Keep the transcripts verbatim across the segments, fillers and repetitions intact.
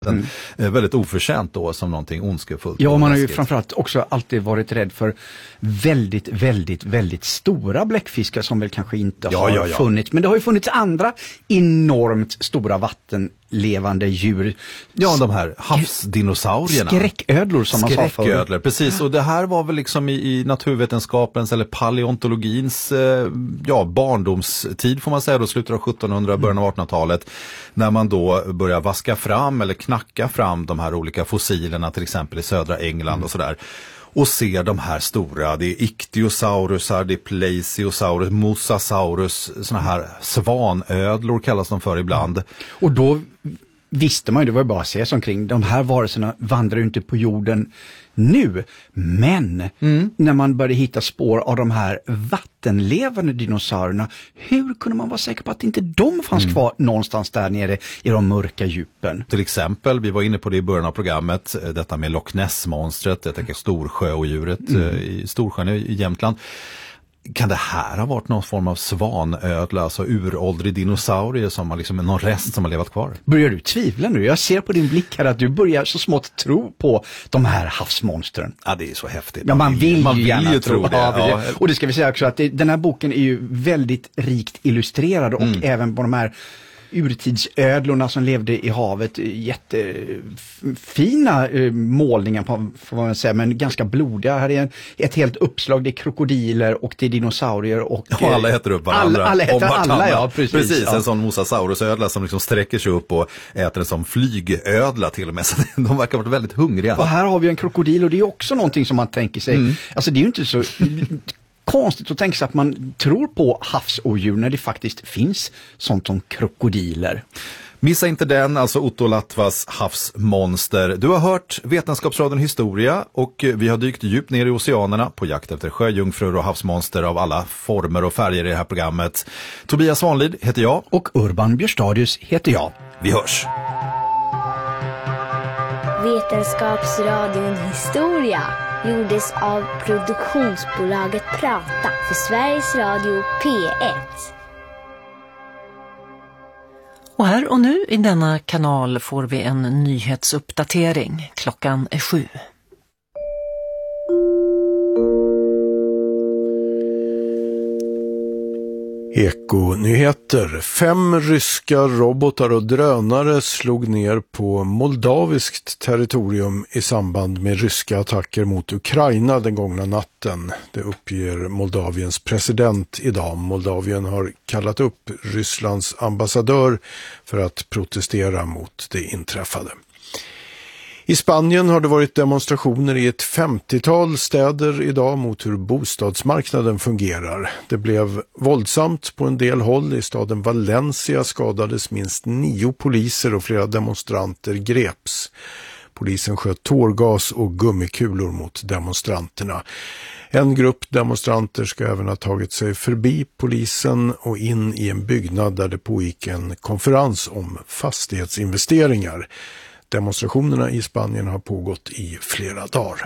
Mm. Väldigt oförtjänt då som någonting ondskefullt. Ja, man har ju framförallt också alltid varit rädd för väldigt, väldigt, väldigt stora bläckfiskar som väl kanske inte ja, har ja, ja. funnits. Men det har ju funnits andra enormt stora vattenlevande djur. Ja, de här havsdinosaurierna. Skräcködlor som man sa förr. Skräcködlor, precis. Och det här var väl liksom i, i naturvetenskapens eller paleontologins eh, ja, barndomstid får man säga, då slutet av sjuttonhundra, början av artonhundratalet, när man då börjar vaska fram eller knacka fram de här olika fossilerna, till exempel i södra England mm. och sådär. Och ser de här stora, det är ichthyosaurusar, det är plesiosaurus, mosasaurus, såna här svanödlor kallas de för ibland. Och då visste man ju, det var ju bara att se sig omkring, de här varelserna vandrar ju inte på jorden nu, men mm. när man började hitta spår av de här vattenlevande dinosaurierna, hur kunde man vara säker på att inte de fanns mm. kvar någonstans där nere i de mörka djupen? Till exempel, vi var inne på det i början av programmet, detta med Loch Ness-monstret, jag tänker storsjöodjuret mm. i Storsjön i Jämtland. Kan det här ha varit någon form av svanödla, alltså uråldrig dinosaurie som har liksom någon rest som har levat kvar? Börjar du tvivla nu? Jag ser på din blick här att du börjar så smått tro på de här havsmonstren. Ja, det är så häftigt. Ja, man vill, man vill gärna ju tro det. Ja, ja. Och det ska vi säga också att det, den här boken är ju väldigt rikt illustrerad och mm. även på de här urtidsödlorna som levde i havet, jättefina eh, målningar på, får man säga, men ganska blodiga. Här är en, ett helt uppslag, det är krokodiler och det är dinosaurier. Och, och alla äter upp varandra. Alla, alla äter alla, ja, precis. Precis, ja. En sån mosasaurusödla som liksom sträcker sig upp och äter en sån flygödla till och med. Så de verkar ha varit väldigt hungriga. Och här har vi en krokodil och det är också någonting som man tänker sig, mm. alltså det är ju inte så konstigt att tänka sig att man tror på havsodjur när det faktiskt finns sånt som krokodiler. Missa inte den, alltså Otto Latvas havsmonster. Du har hört Vetenskapsradion Historia och vi har dykt djupt ner i oceanerna på jakt efter sjöjungfrur och havsmonster av alla former och färger i det här programmet. Tobias Svanlid heter jag. Och Urban Björstadius heter jag. Vi hörs. Vetenskapsradion Historia gjordes av produktionsbolaget Prata för Sveriges Radio P ett. Och här och nu i denna kanal får vi en nyhetsuppdatering. Klockan är sju. Ekonyheter. Fem ryska robotar och drönare slog ner på moldaviskt territorium i samband med ryska attacker mot Ukraina den gångna natten. Det uppger Moldaviens president idag. Moldavien har kallat upp Rysslands ambassadör för att protestera mot det inträffade. I Spanien har det varit demonstrationer i ett femtiotal städer idag mot hur bostadsmarknaden fungerar. Det blev våldsamt på en del håll. I staden Valencia skadades minst nio poliser och flera demonstranter greps. Polisen sköt tårgas och gummikulor mot demonstranterna. En grupp demonstranter ska även ha tagit sig förbi polisen och in i en byggnad där det pågick en konferens om fastighetsinvesteringar. Demonstrationerna i Spanien har pågått i flera dagar.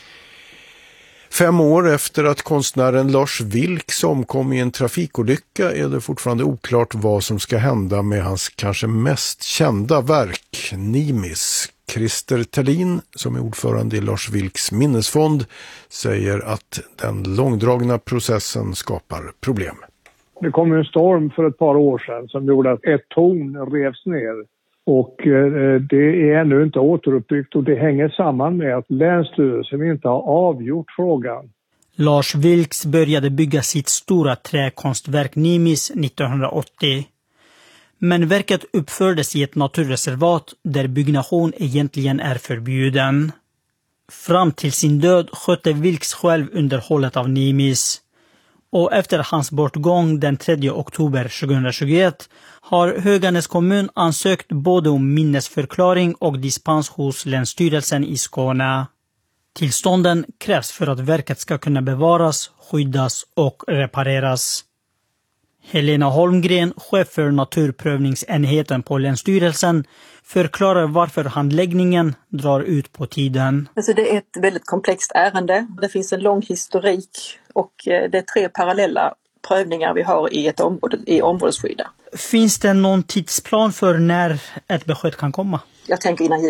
Fem år efter att konstnären Lars Vilks omkom i en trafikolycka är det fortfarande oklart vad som ska hända med hans kanske mest kända verk, Nimis. Christer Tellin, som är ordförande i Lars Vilks minnesfond, säger att den långdragna processen skapar problem. Det kom en storm för ett par år sedan som gjorde att ett torn revs ner. Och det är ännu inte återuppbyggt och det hänger samman med att Länsstyrelsen inte har avgjort frågan. Lars Vilks började bygga sitt stora träkonstverk Nimis nittonhundraåttio. Men verket uppfördes i ett naturreservat där byggnation egentligen är förbjuden. Fram till sin död skötte Vilks själv underhållet av Nimis. Och efter hans bortgång den tredje oktober tjugohundratjugoett har Höganäs kommun ansökt både om minnesförklaring och dispens hos Länsstyrelsen i Skåne. Tillstånden krävs för att verket ska kunna bevaras, skyddas och repareras. Helena Holmgren, chef för naturprövningsenheten på Länsstyrelsen, förklarar varför handläggningen drar ut på tiden. Alltså det är ett väldigt komplext ärende. Det finns en lång historik och det är tre parallella prövningar vi har i ett område, i områdesskydda. Finns det någon tidsplan för när ett besked kan komma? Jag tänker innan jul.